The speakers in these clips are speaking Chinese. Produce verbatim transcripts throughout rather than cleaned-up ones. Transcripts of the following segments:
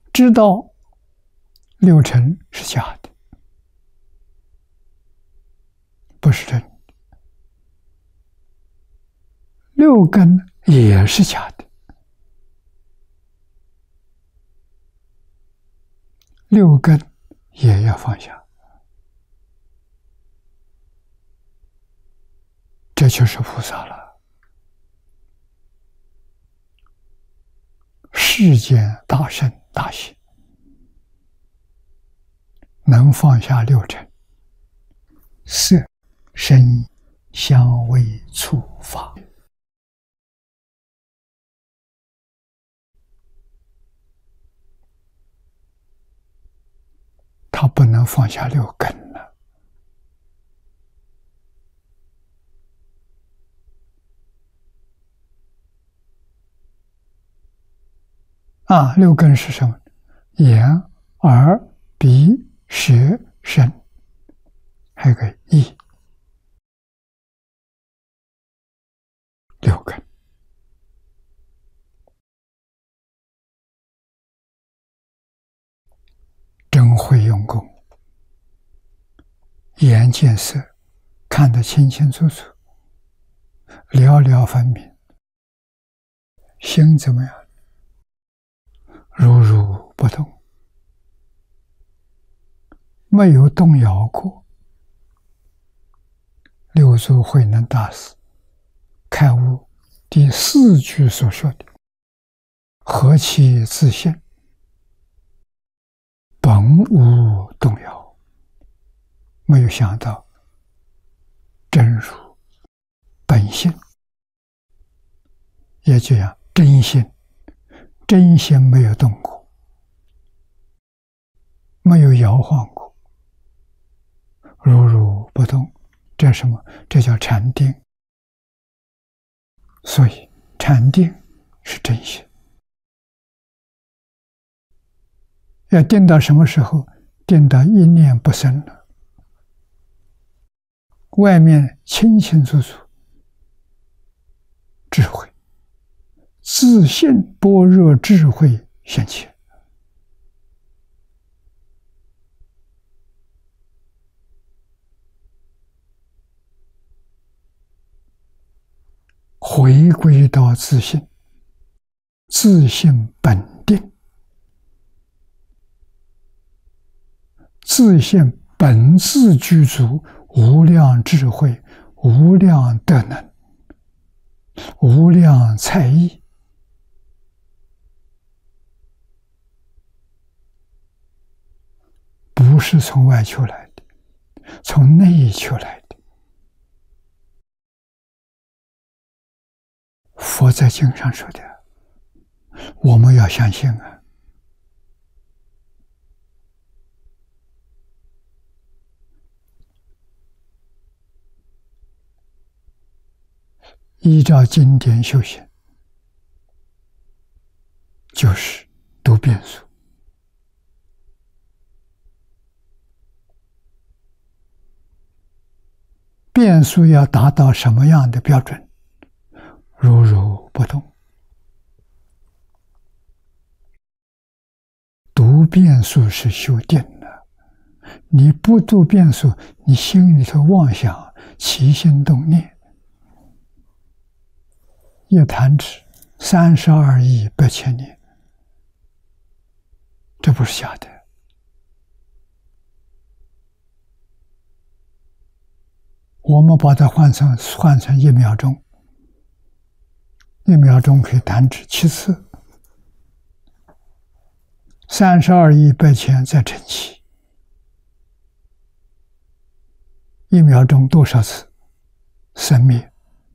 知道六尘是假的，不是真的；六根也是假的，六根也要放下。这就是菩萨了。世间大圣大贤，能放下六尘：色、声、香味、触、法。他不能放下六根了。啊，六根是什么？眼、耳、鼻、舌、身，还有个意。六根。真会用功，眼见色，看得清清楚楚，了了分明。心怎么样？如如不动，没有动摇过。六祖慧能大师开悟第四句所说的“何其自性，本无动摇”，没有想到真如本性，也就像真心，真心没有动过，没有摇晃过，如如不动。这是什么？这叫禅定。所以禅定是真心。要定到什么时候？定到一念不生了，外面清清楚楚，智慧，自信般若智慧现前。回归到自信，自信本定，自信本自具足无量智慧、无量德能、无量才艺，不是从外求来的，从内求来的。佛在经上说的，我们要相信啊！依照经典修行，就是读遍数。遍数要达到什么样的标准？如如不动。读遍数是修定了，你不读遍数，你心里头妄想，起心动念，一弹指三十二亿八千年，这不是假的。我们把它换成换成一秒钟，一秒钟可以弹指七次，三十二亿八千再乘七，一秒钟多少次生灭？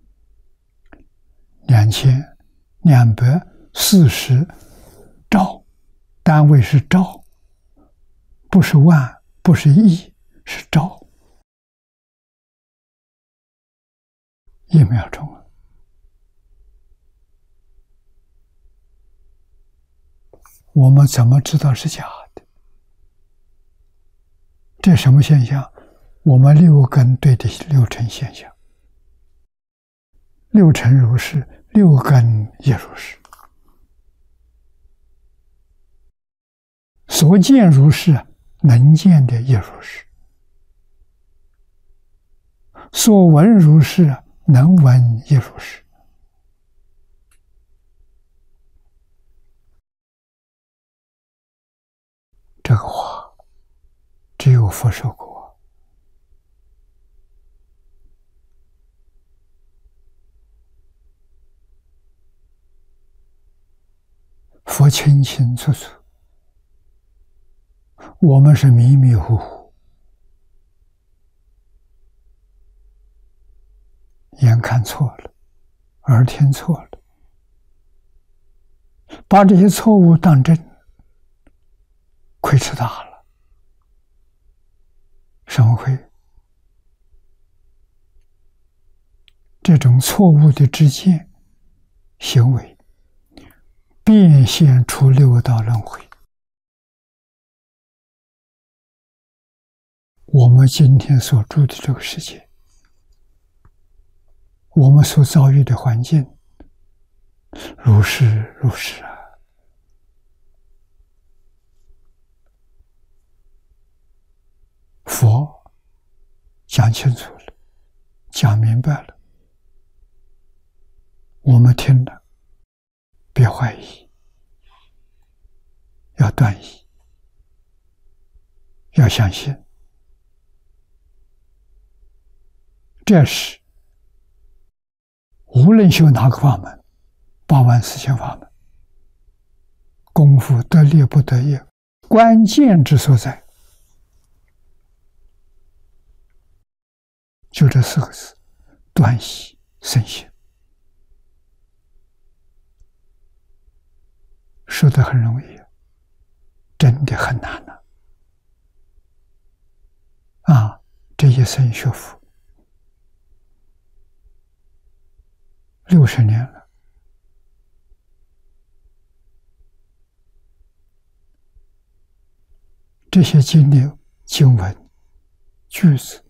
两千两百四十兆，单位是兆，不是万，不是亿，是兆。一秒钟啊！我们怎么知道是假的？这什么现象？我们六根对的六尘现象，六尘如是，六根也如是。 所见如是，能见的也如是；所闻如是，能闻也如是。这个话只有佛说过。佛清清楚楚，我们是迷迷糊糊，眼看错了，耳听错了，把这些错误当真，亏吃大了。什么亏？这种错误的知见行为变现出六道轮回。我们今天所住的这个世界，我们所遭遇的环境，如是如是啊。佛讲清楚了，讲明白了，我们听了，别怀疑，要断疑，要相信。这是无论修哪个法门，八万四千法门，功夫得力不得力，关键之所在，就这四个字：断疑生信。说得很容易，真的很难了。啊，这一生学佛六十年了，这些经历、经文、句子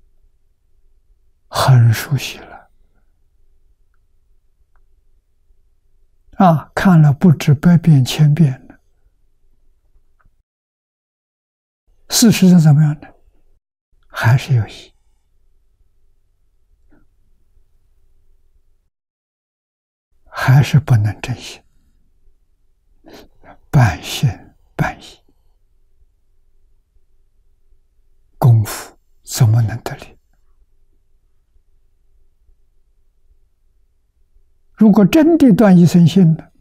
很熟悉了。啊，看了不止百遍、千遍了。事实上怎么样呢？还是有疑，还是不能真信，半信半疑，功夫怎么能得力？如果真的断疑生信了，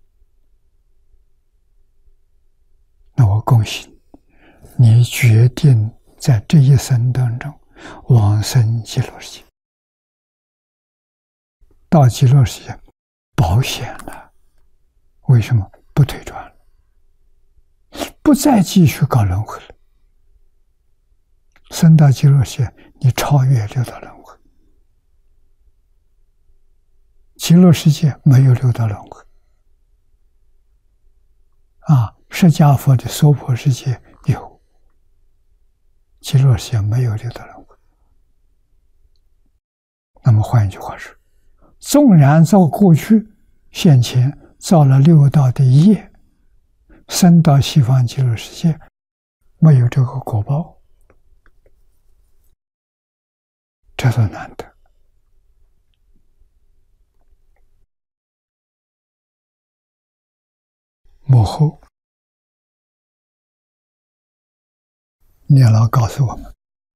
那我恭喜你，你决定在这一生当中往生极乐世界。到极乐世界保险了，为什么？不退转了，不再继续搞轮回了。生到极乐世界，你超越六道轮回。极乐世界没有六道轮回啊，释迦佛的娑婆世界有，极乐世界没有六道轮回。那么换一句话说，纵然造过去现前造了六道的业，生到西方极乐世界没有这个果报，这多难得。幕后念老告诉我们，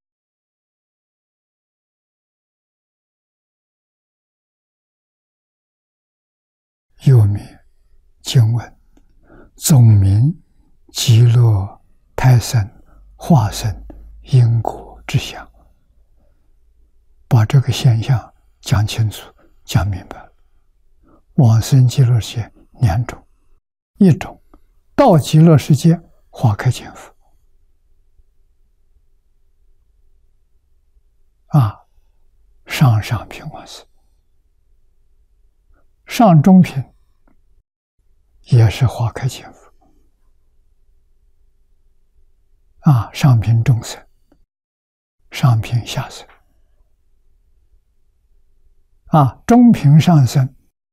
又名经文，总名极乐胎生化身因果之相，把这个现象讲清楚讲明白了。往生极乐世界两种，一种到极乐世界花开见佛啊，上上品往生，上中品也是花开见佛啊，上品中生，上品下生啊，中品上生